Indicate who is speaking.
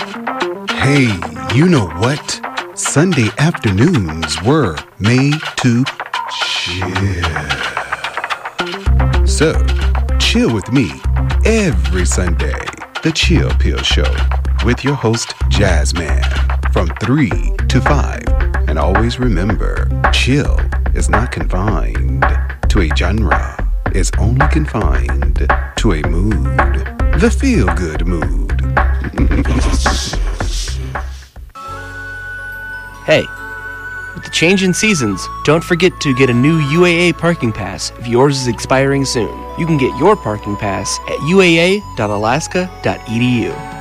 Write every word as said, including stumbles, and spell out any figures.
Speaker 1: Hey, you know what? Sunday afternoons were made to chill. So, chill with me every Sunday. The Chill Pill Show with your host, Jazzman, from three to five. And always remember, chill is not confined to a genre. It's only confined to a mood. The feel-good mood.
Speaker 2: Hey, with the change in seasons, don't forget to get a new U A A parking pass if yours is expiring soon. You can get your parking pass at U A A dot alaska dot E D U.